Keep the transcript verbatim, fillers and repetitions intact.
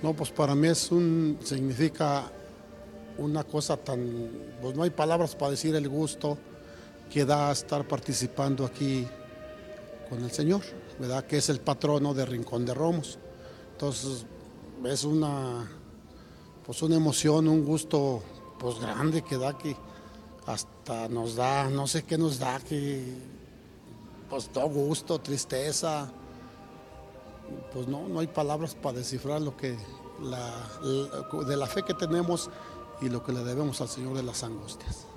No, pues para mí es un, significa una cosa tan, pues no hay palabras para decir el gusto que da estar participando aquí con el Señor, ¿verdad? Que es el patrono de Rincón de Romos. Entonces, es una, pues una emoción, un gusto, pues grande que da que hasta nos da, no sé qué nos da, que pues todo gusto, tristeza, pues no, no hay palabras para descifrar lo que la, la- de la fe que tenemos y lo que le debemos al Señor de las Angustias.